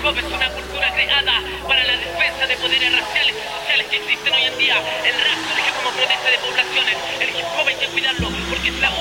hip hop es una cultura creada para la defensa de poderes raciales y sociales que existen hoy en día. El rap surge como protesta de poblaciones. El hip hop hay que cuidarlo porque es la